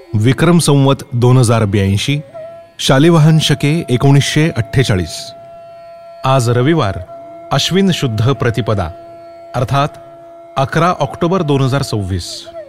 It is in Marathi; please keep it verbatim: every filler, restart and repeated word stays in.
विक्रम संवत दोन हजार ब्याऐंशी, शालिवाहन शके एकोणीसशे अठ्ठेचाळीस. आज रविवार, अश्विन शुद्ध प्रतिपदा, अर्थात अकरा ऑक्टोबर दोन हजार सव्वीस.